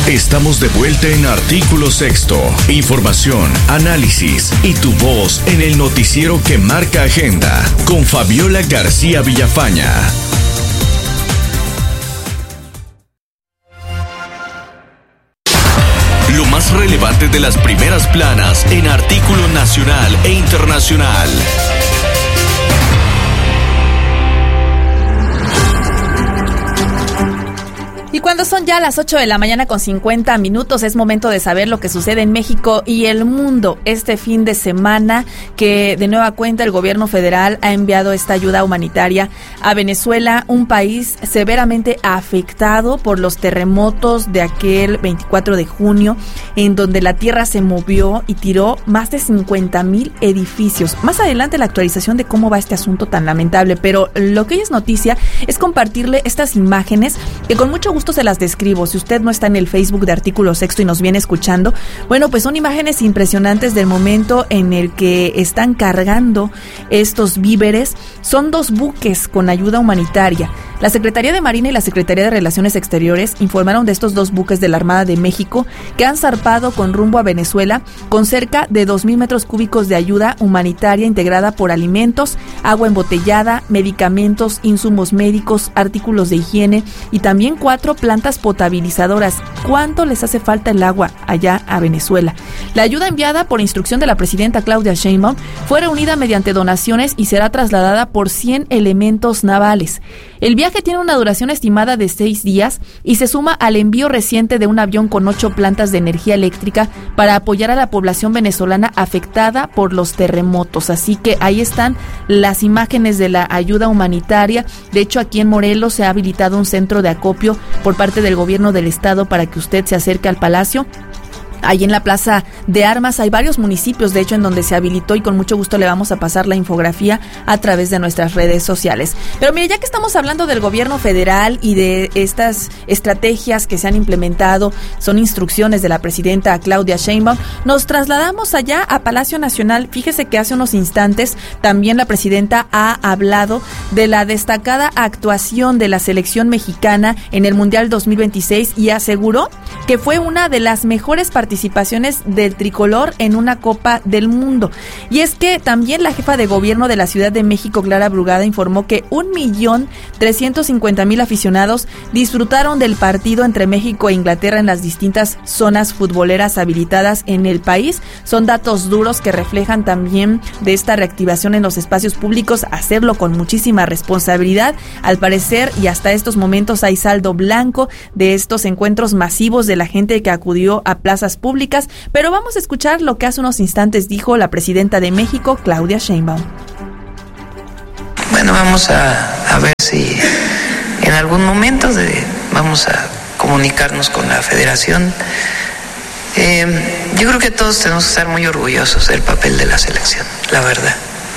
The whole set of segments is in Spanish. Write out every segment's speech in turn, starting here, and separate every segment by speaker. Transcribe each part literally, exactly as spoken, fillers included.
Speaker 1: Estamos de vuelta en Artículo Sexto. Información, análisis y tu voz en el noticiero que marca agenda con Fabiola García Villafaña. Lo más relevante de las primeras planas en artículo nacional e internacional.
Speaker 2: Y cuando son ya las ocho de la mañana con cincuenta minutos, es momento de saber lo que sucede en México y el mundo este fin de semana, que de nueva cuenta el gobierno federal ha enviado esta ayuda humanitaria a Venezuela, un país severamente afectado por los terremotos de aquel veinticuatro de junio, en donde la tierra se movió y tiró más de cincuenta mil edificios. Más adelante la actualización de cómo va este asunto tan lamentable, pero lo que hoy es noticia es compartirle estas imágenes que con mucho gusto se las describo. Si usted no está en el Facebook de Artículo Sexto y nos viene escuchando, bueno, pues son imágenes impresionantes del momento en el que están cargando estos víveres. Son dos buques con ayuda humanitaria. La Secretaría de Marina y la Secretaría de Relaciones Exteriores informaron de estos dos buques de la Armada de México que han zarpado con rumbo a Venezuela con cerca de dos mil metros cúbicos de ayuda humanitaria integrada por alimentos, agua embotellada, medicamentos, insumos médicos, artículos de higiene y también cuatro plantas potabilizadoras. ¿Cuánto les hace falta el agua allá a Venezuela? La ayuda enviada por instrucción de la presidenta Claudia Sheinbaum fue reunida mediante donaciones y será trasladada por cien elementos navales. El viaje tiene una duración estimada de seis días y se suma al envío reciente de un avión con ocho plantas de energía eléctrica para apoyar a la población venezolana afectada por los terremotos. Así que ahí están las imágenes de la ayuda humanitaria. De hecho, aquí en Morelos se ha habilitado un centro de acopio por parte del gobierno del estado para que usted se acerque al palacio. Ahí en la Plaza de Armas hay varios municipios, de hecho, en donde se habilitó, y con mucho gusto le vamos a pasar la infografía a través de nuestras redes sociales. Pero mire, ya que estamos hablando del gobierno federal y de estas estrategias que se han implementado, son instrucciones de la presidenta Claudia Sheinbaum, nos trasladamos allá a Palacio Nacional. Fíjese que hace unos instantes también la presidenta ha hablado de la destacada actuación de la selección mexicana en el Mundial dos mil veintiséis y aseguró que fue una de las mejores participaciones participaciones del tricolor en una Copa del Mundo. Y es que también la jefa de gobierno de la Ciudad de México, Clara Brugada, informó que un millón trescientos cincuenta mil aficionados disfrutaron del partido entre México e Inglaterra en las distintas zonas futboleras habilitadas en el país. Son datos duros que reflejan también de esta reactivación en los espacios públicos, hacerlo con muchísima responsabilidad. Al parecer, y hasta estos momentos, hay saldo blanco de estos encuentros masivos de la gente que acudió a plazas públicas, pero vamos a escuchar lo que hace unos instantes dijo la presidenta de México, Claudia Sheinbaum.
Speaker 3: Bueno, vamos a, a ver si en algún momento de, vamos a comunicarnos con la federación. Eh, yo creo que todos tenemos que estar muy orgullosos del papel de la selección, la verdad.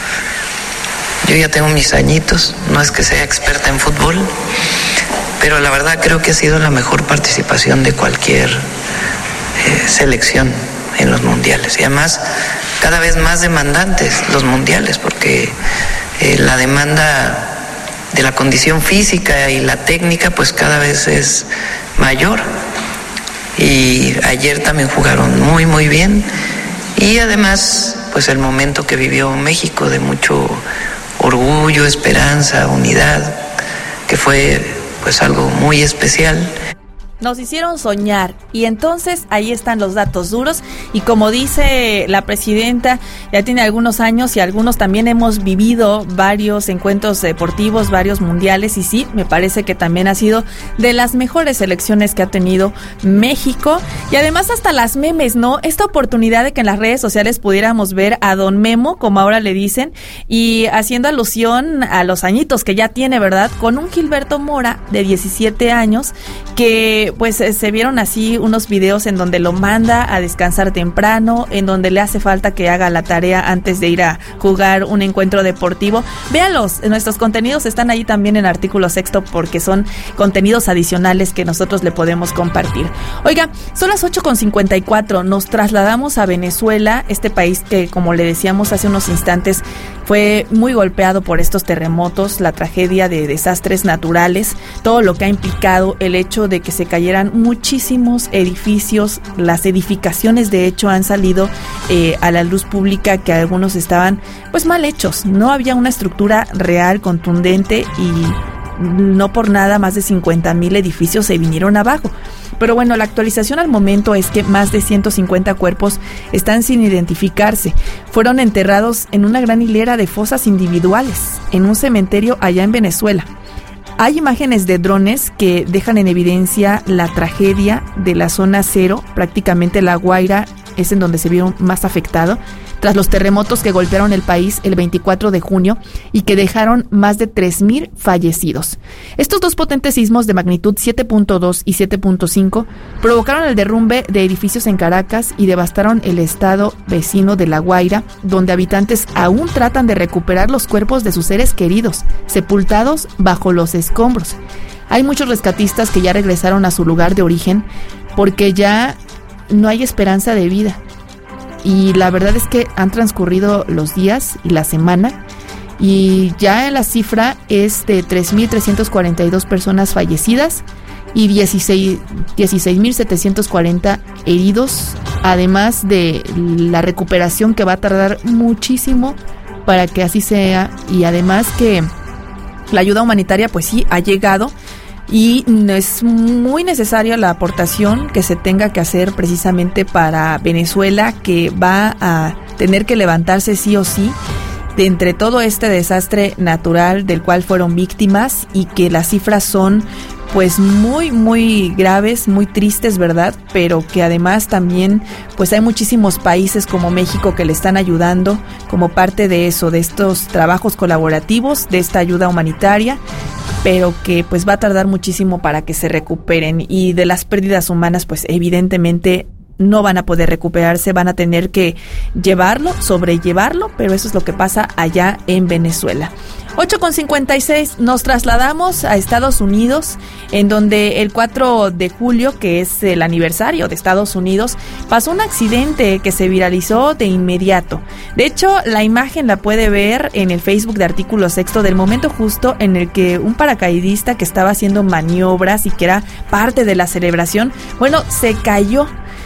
Speaker 3: Yo ya tengo mis añitos, no es que sea experta en fútbol, pero la verdad creo que ha sido la mejor participación de cualquier Eh, selección en los mundiales, y además cada vez más demandantes los mundiales, porque eh, la demanda de la condición física y la técnica pues cada vez es mayor, y ayer también jugaron muy muy bien, y además pues el momento que vivió México de mucho orgullo, esperanza, unidad, que fue pues algo muy especial.
Speaker 2: Nos hicieron soñar, y entonces ahí están los datos duros, y como dice la presidenta, ya tiene algunos años y algunos también hemos vivido varios encuentros deportivos, varios mundiales, y sí, me parece que también ha sido de las mejores selecciones que ha tenido México, y además hasta las memes, ¿no? Esta oportunidad de que en las redes sociales pudiéramos ver a Don Memo, como ahora le dicen, y haciendo alusión a los añitos que ya tiene, ¿verdad? Con un Gilberto Mora de diecisiete años, que pues se vieron así unos videos en donde lo manda a descansar temprano, en donde le hace falta que haga la tarea antes de ir a jugar un encuentro deportivo. Véalos, nuestros contenidos están ahí también en Artículo Sexto, porque son contenidos adicionales que nosotros le podemos compartir. Oiga, son las ocho con cincuenta y cuatro, nos trasladamos a Venezuela, este país que, como le decíamos hace unos instantes, fue muy golpeado por estos terremotos, la tragedia de desastres naturales, todo lo que ha implicado el hecho de que se cayeran muchísimos edificios. Las edificaciones de hecho han salido eh, a la luz pública, que algunos estaban pues mal hechos, no había una estructura real, contundente, y no por nada más de cincuenta mil edificios se vinieron abajo. Pero bueno, la actualización al momento es que más de ciento cincuenta cuerpos están sin identificarse. Fueron enterrados en una gran hilera de fosas individuales en un cementerio allá en Venezuela. Hay imágenes de drones que dejan en evidencia la tragedia de la zona cero, prácticamente La Guaira es en donde se vieron más afectado, tras los terremotos que golpearon el país el veinticuatro de junio y que dejaron más de tres mil fallecidos. Estos dos potentes sismos de magnitud siete punto dos y siete punto cinco provocaron el derrumbe de edificios en Caracas y devastaron el estado vecino de La Guaira, donde habitantes aún tratan de recuperar los cuerpos de sus seres queridos, sepultados bajo los escombros. Hay muchos rescatistas que ya regresaron a su lugar de origen porque ya no hay esperanza de vida. Y la verdad es que han transcurrido los días y la semana y ya la cifra es de tres mil trescientas cuarenta y dos personas fallecidas y dieciséis mil setecientos cuarenta heridos, además de la recuperación que va a tardar muchísimo para que así sea, y además que la ayuda humanitaria pues sí ha llegado. Y es muy necesaria la aportación que se tenga que hacer precisamente para Venezuela, que va a tener que levantarse sí o sí de entre todo este desastre natural del cual fueron víctimas, y que las cifras son pues muy muy graves, muy tristes, ¿verdad? Pero que además también pues hay muchísimos países como México que le están ayudando como parte de eso, de estos trabajos colaborativos, de esta ayuda humanitaria, pero que pues va a tardar muchísimo para que se recuperen, y de las pérdidas humanas pues evidentemente no van a poder recuperarse, van a tener que llevarlo, sobrellevarlo, pero eso es lo que pasa allá en Venezuela. ocho con cincuenta y seis, nos trasladamos a Estados Unidos, en donde el cuatro de julio, que es el aniversario de Estados Unidos, pasó un accidente que se viralizó de inmediato. De hecho, la imagen la puede ver en el Facebook de Artículo Sexto, del momento justo en el que un paracaidista que estaba haciendo maniobras y que era parte de la celebración, bueno, se cayó.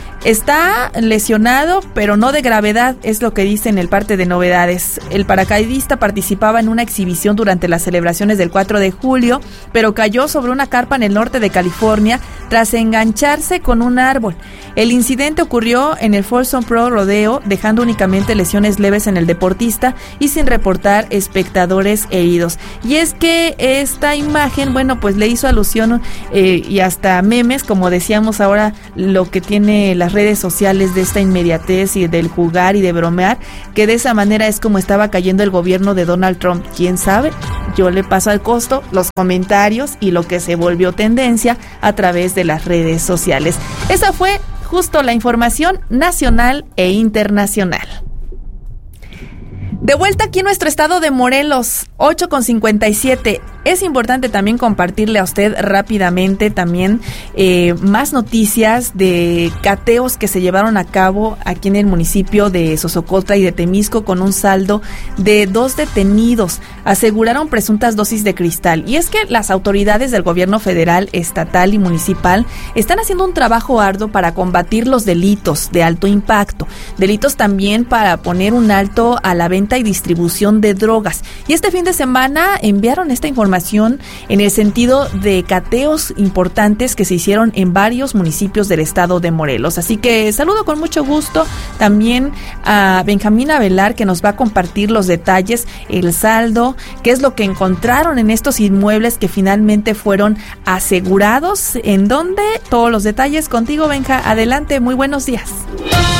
Speaker 2: Está lesionado, pero no de gravedad, es lo que dice en el parte de novedades. El paracaidista participaba en una exhibición durante las celebraciones del cuatro de julio, pero cayó sobre una carpa en el norte de California tras engancharse con un árbol. El incidente ocurrió en el Folsom Pro Rodeo, dejando únicamente lesiones leves en el deportista y sin reportar espectadores heridos. Y es que esta imagen, bueno, pues le hizo alusión eh, y hasta memes, como decíamos ahora, lo que tiene las redes sociales de esta inmediatez y del jugar y de bromear, que de esa manera es como estaba cayendo el gobierno de Donald Trump. ¿Quién sabe? Yo le paso al costo los comentarios y lo que se volvió tendencia a través de las redes sociales. Esa fue justo la información nacional e internacional. De vuelta aquí en nuestro estado de Morelos, ocho con cincuenta y siete. Es importante también compartirle a usted rápidamente también eh, más noticias de cateos que se llevaron a cabo aquí en el municipio de Sosocotla y de Temisco, con un saldo de dos detenidos. Aseguraron presuntas dosis de cristal. Y es que las autoridades del gobierno federal, estatal y municipal están haciendo un trabajo arduo para combatir los delitos de alto impacto. Delitos también para poner un alto a la venta y distribución de drogas. Y este fin de semana enviaron esta información en el sentido de cateos importantes que se hicieron en varios municipios del estado de Morelos. Así que saludo con mucho gusto también a Benjamín Avelar, que nos va a compartir los detalles, el saldo, qué es lo que encontraron en estos inmuebles que finalmente fueron asegurados, en dónde, todos los detalles contigo, Benja. Adelante, muy buenos días.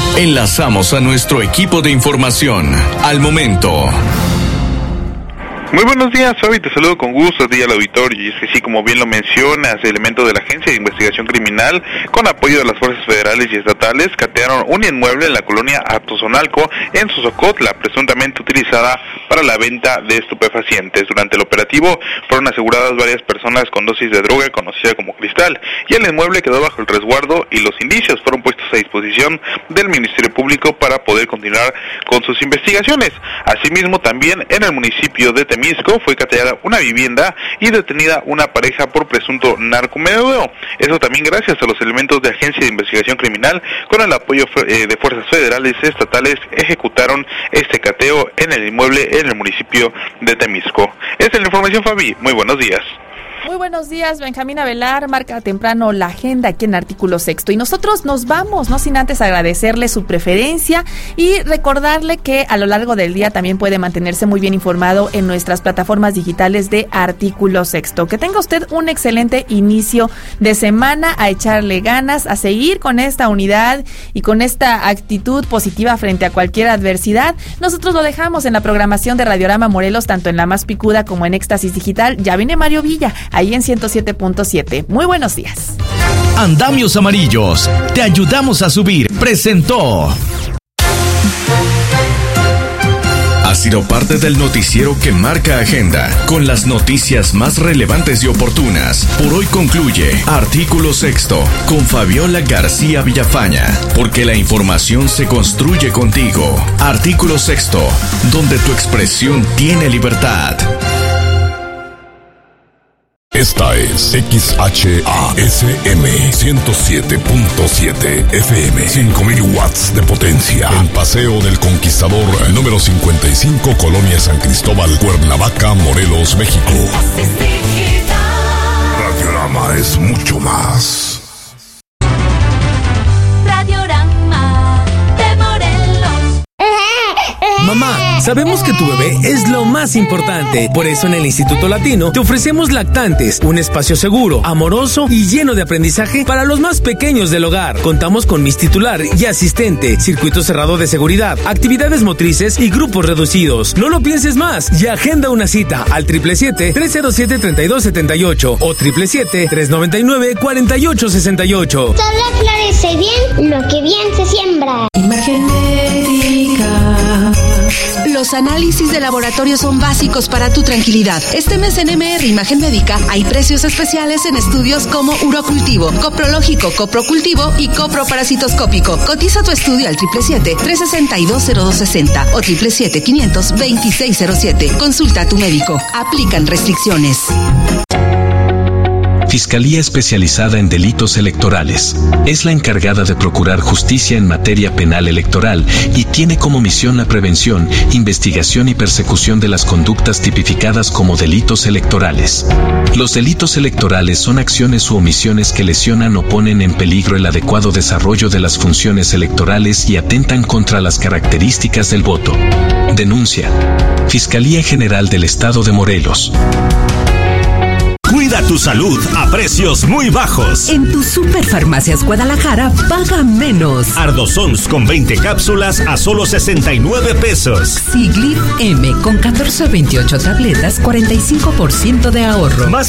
Speaker 1: Enlazamos a nuestro equipo de información al momento.
Speaker 4: Muy buenos días, Fabi, te saludo con gusto a ti y al auditorio. Y es que sí, como bien lo mencionas, elementos de la Agencia de Investigación Criminal, con apoyo de las fuerzas federales y estatales, catearon un inmueble en la colonia Atozonalco, en Sosocotla, presuntamente utilizada para la venta de estupefacientes. Durante el operativo fueron aseguradas varias personas con dosis de droga conocida como cristal, y el inmueble quedó bajo el resguardo y los indicios fueron puestos a disposición del Ministerio Público para poder continuar con sus investigaciones. Asimismo, también en el municipio de Temisco fue cateada una vivienda y detenida una pareja por presunto narcomenudeo. Eso también gracias a los elementos de Agencia de Investigación Criminal, con el apoyo eh, de fuerzas federales y estatales, ejecutaron este cateo en el inmueble en el municipio de Temisco. Esta es la información, Fabi. Muy buenos días.
Speaker 2: Muy buenos días, Benjamín Avelar, marca temprano la agenda aquí en Artículo Sexto. Y nosotros nos vamos, no sin antes agradecerle su preferencia y recordarle que a lo largo del día también puede mantenerse muy bien informado en nuestras plataformas digitales de Artículo Sexto. Que tenga usted un excelente inicio de semana, a echarle ganas, a seguir con esta unidad y con esta actitud positiva frente a cualquier adversidad. Nosotros lo dejamos en la programación de Radiorama Morelos, tanto en La Más Picuda como en Éxtasis Digital. Ya viene Mario Villa, ahí en ciento siete punto siete. Muy buenos días.
Speaker 1: Andamios Amarillos, te ayudamos a subir. Presentó. Ha sido parte del noticiero que marca agenda, con las noticias más relevantes y oportunas. Por hoy concluye Artículo Sexto con Fabiola García Villafaña, porque la información se construye contigo. Artículo Sexto, donde tu expresión tiene libertad.
Speaker 5: Esta es X H A S M ciento siete punto siete F M, cinco mil watts de potencia, en Paseo del Conquistador, número cincuenta y cinco, Colonia San Cristóbal, Cuernavaca, Morelos, México. Radiorama es mucho más.
Speaker 6: Mamá, sabemos que tu bebé es lo más importante. Por eso en el Instituto Latino te ofrecemos Lactantes, un espacio seguro, amoroso y lleno de aprendizaje para los más pequeños del hogar. Contamos con mis titular y asistente, circuito cerrado de seguridad, actividades motrices y grupos reducidos. No lo pienses más y agenda una cita al siete siete siete, tres cero siete, tres dos siete ocho o siete siete siete, tres nueve nueve, cuatro ocho seis ocho.
Speaker 7: Todo florece bien, lo que bien se siembra.
Speaker 8: Imagen médica. Los análisis de laboratorio son básicos para tu tranquilidad. Este mes en M R Imagen Médica hay precios especiales en estudios como urocultivo, coprológico, coprocultivo y coproparasitoscópico. Cotiza tu estudio al siete siete siete, tres seis dos, cero dos seis cero o siete siete siete, quinientos, veintiséis cero siete. Consulta a tu médico. Aplican restricciones.
Speaker 9: Fiscalía Especializada en Delitos Electorales. Es la encargada de procurar justicia en materia penal electoral y tiene como misión la prevención, investigación y persecución de las conductas tipificadas como delitos electorales. Los delitos electorales son acciones u omisiones que lesionan o ponen en peligro el adecuado desarrollo de las funciones electorales y atentan contra las características del voto. Denuncia. Fiscalía General del Estado de Morelos.
Speaker 10: Cuida tu salud a precios muy bajos.
Speaker 11: En tu Superfarmacias Guadalajara, paga menos.
Speaker 10: Ardosons con veinte cápsulas a solo sesenta y nueve pesos.
Speaker 11: Siglif M con catorce a veintiocho tabletas, cuarenta y cinco por ciento de ahorro.
Speaker 10: Más